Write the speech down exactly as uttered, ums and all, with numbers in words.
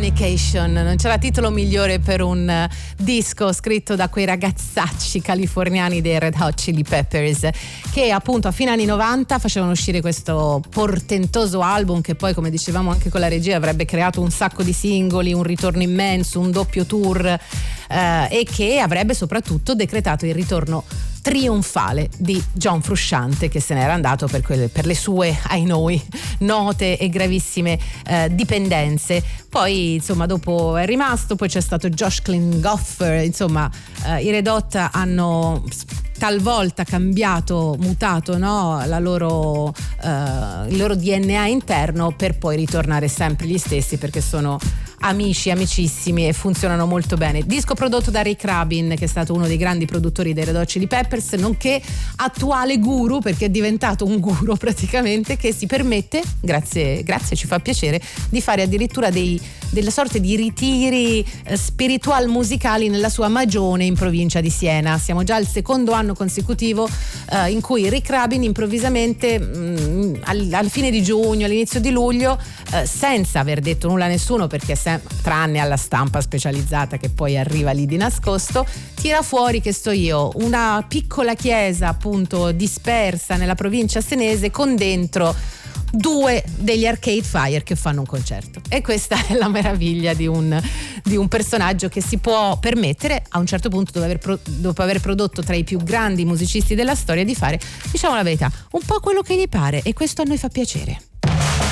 Californication, non c'era titolo migliore per un disco scritto da quei ragazzacci californiani dei Red Hot Chili Peppers, che appunto a fine anni novanta facevano uscire questo portentoso album che poi, come dicevamo anche con la regia, avrebbe creato un sacco di singoli, un ritorno immenso, un doppio tour, eh, e che avrebbe soprattutto decretato il ritorno trionfale di John Frusciante, che se n'era andato per, quelle, per le sue, ai noi, note e gravissime eh, dipendenze. Poi insomma dopo è rimasto, poi c'è stato Josh Klinghoffer, insomma eh, i Red Hot hanno talvolta cambiato, mutato, no? La loro, eh, il loro D N A interno, per poi ritornare sempre gli stessi, perché sono amici, amicissimi e funzionano molto bene. Disco prodotto da Rick Rubin, che è stato uno dei grandi produttori dei Red Hot Chili Peppers, nonché attuale guru, perché è diventato un guru praticamente, che si permette, grazie, grazie ci fa piacere, di fare addirittura dei, delle sorte di ritiri eh, spiritual musicali nella sua magione in provincia di Siena. Siamo già al secondo anno consecutivo eh, in cui Rick Rubin improvvisamente mh, al, al fine di giugno, all'inizio di luglio, eh, senza aver detto nulla a nessuno, perché se, tranne alla stampa specializzata che poi arriva lì di nascosto, tira fuori, che so io, una piccola chiesa appunto dispersa nella provincia senese con dentro due degli Arcade Fire che fanno un concerto. E questa è la meraviglia di un, di un personaggio che si può permettere a un certo punto, dopo aver, pro, dopo aver prodotto tra i più grandi musicisti della storia, di fare, diciamo la verità, un po' quello che gli pare, e questo a noi fa piacere.